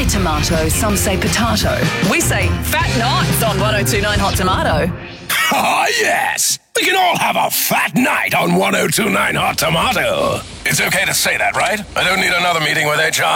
tomato, some say potato. We say fat nights on 1029 Hot Tomato. Ah, yes! We can all have a fat night on 1029 Hot Tomato. It's okay to say that, right? I don't need another meeting with HR.